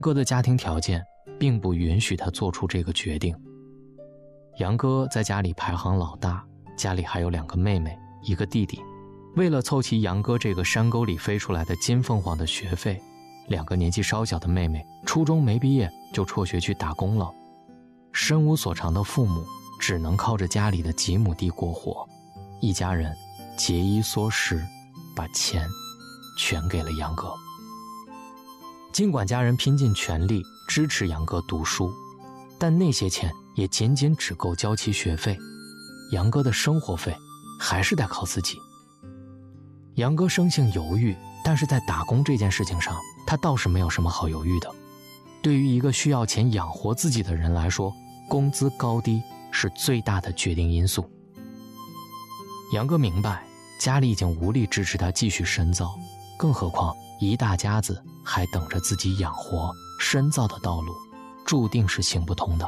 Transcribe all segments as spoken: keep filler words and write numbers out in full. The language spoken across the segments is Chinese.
哥的家庭条件并不允许他做出这个决定。杨哥在家里排行老大，家里还有两个妹妹，一个弟弟。为了凑齐杨哥这个山沟里飞出来的金凤凰的学费，两个年纪稍小的妹妹初中没毕业就辍学去打工了。身无所长的父母只能靠着家里的几亩地过活，一家人节衣缩食，把钱全给了杨哥。尽管家人拼尽全力支持杨哥读书，但那些钱也仅仅只够交齐学费，杨哥的生活费还是得靠自己。杨哥生性犹豫，但是在打工这件事情上，他倒是没有什么好犹豫的。对于一个需要钱养活自己的人来说，工资高低是最大的决定因素。杨哥明白，家里已经无力支持他继续深造，更何况一大家子还等着自己养活，深造的道路注定是行不通的。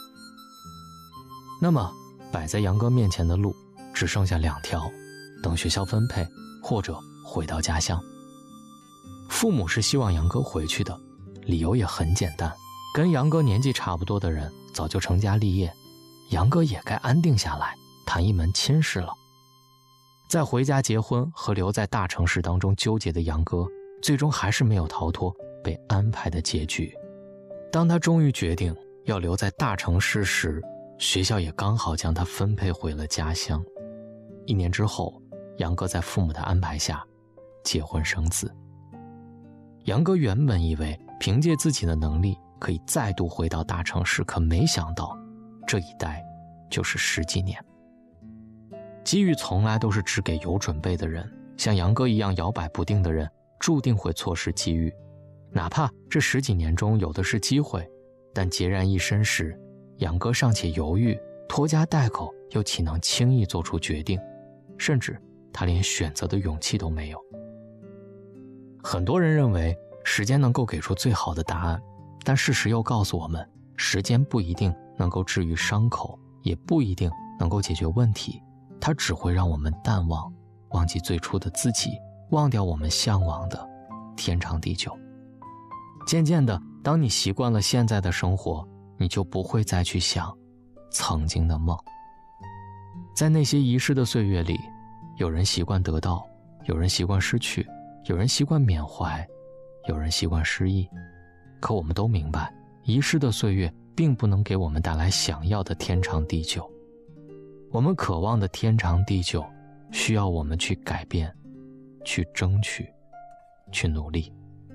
那么摆在杨哥面前的路只剩下两条，等学校分配，或者回到家乡。父母是希望杨哥回去的，理由也很简单，跟杨哥年纪差不多的人早就成家立业，杨哥也该安定下来，谈一门亲事了。在回家结婚和留在大城市当中纠结的杨哥，最终还是没有逃脱被安排的结局。当他终于决定要留在大城市时，学校也刚好将他分配回了家乡。一年之后，杨哥在父母的安排下结婚生子。杨哥原本以为凭借自己的能力可以再度回到大城市，可没想到这一待就是十几年。机遇从来都是只给有准备的人，像杨哥一样摇摆不定的人注定会错失机遇。哪怕这十几年中有的是机会，但孑然一身时，杨哥尚且犹豫，拖家带口又岂能轻易做出决定，甚至他连选择的勇气都没有。很多人认为时间能够给出最好的答案，但事实又告诉我们，时间不一定能够治愈伤口，也不一定能够解决问题，它只会让我们淡忘，忘记最初的自己，忘掉我们向往的天长地久。渐渐的，当你习惯了现在的生活，你就不会再去想曾经的梦。在那些遗失的岁月里，有人习惯得到，有人习惯失去，有人习惯缅怀，有人习惯失忆。可我们都明白，遗失的岁月并不能给我们带来想要的天长地久。我们渴望的天长地久，需要我们去改变，去争取，去努力。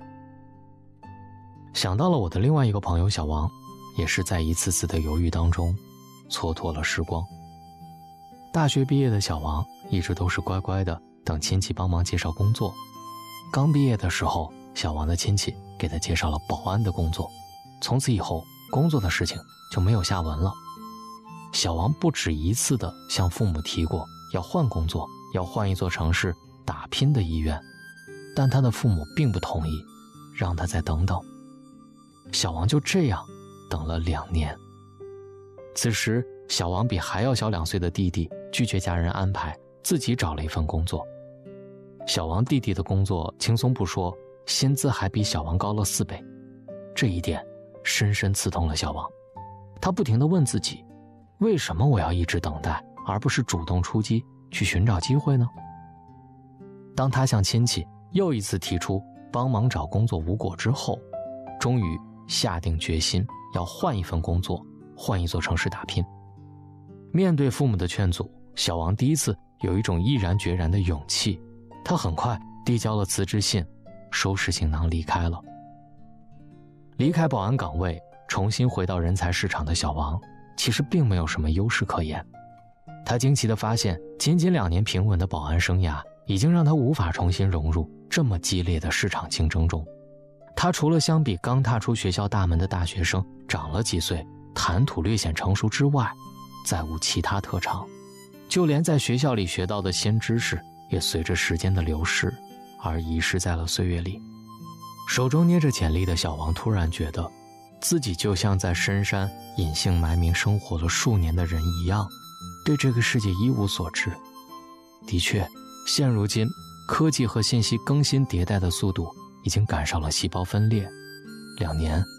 想到了我的另外一个朋友小王，也是在一次次的犹豫当中蹉跎了时光。大学毕业的小王一直都是乖乖的等亲戚帮忙介绍工作。刚毕业的时候，小王的亲戚给他介绍了保安的工作，从此以后工作的事情就没有下文了。小王不止一次的向父母提过要换工作，要换一座城市打拼的意愿，但他的父母并不同意，让他再等等。小王就这样等了两年。此时小王比还要小两岁的弟弟拒绝家人安排，自己找了一份工作。小王弟弟的工作轻松不说，薪资还比小王高了四倍，这一点深深刺痛了小王。他不停地问自己，为什么我要一直等待，而不是主动出击去寻找机会呢？当他向亲戚又一次提出帮忙找工作无果之后，终于下定决心要换一份工作，换一座城市打拼。面对父母的劝阻，小王第一次有一种毅然决然的勇气，他很快递交了辞职信，收拾行囊离开了。离开保安岗位，重新回到人才市场的小王，其实并没有什么优势可言。他惊奇地发现，仅仅两年平稳的保安生涯，已经让他无法重新融入这么激烈的市场竞争中。他除了相比刚踏出学校大门的大学生长了几岁，谈吐略显成熟之外，再无其他特长。就连在学校里学到的新知识，也随着时间的流逝而遗失在了岁月里。手中捏着简历的小王突然觉得，自己就像在深山隐姓埋名生活了数年的人一样，对这个世界一无所知。的确，现如今科技和信息更新迭代的速度已经赶上了细胞分裂，两年